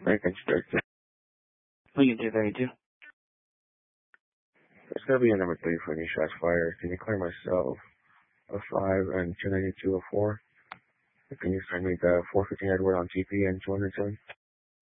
American Director. Lincoln 232. It's going to be a number 3 for any shots fired. Can you clear myself a 5 and 29204? Can you send me the 415 Edward on TP and 207?